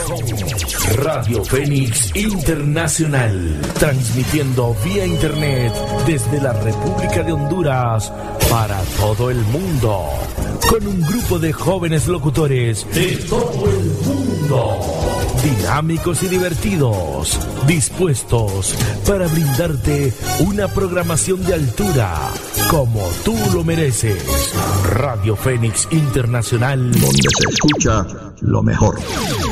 Somos Radio Fénix Internacional, transmitiendo vía internet desde la República de Honduras para todo el mundo, con un grupo de jóvenes locutores de todo el mundo, dinámicos y divertidos, dispuestos para brindarte una programación de altura, como tú lo mereces. Radio Fénix Internacional, donde se escucha lo mejor.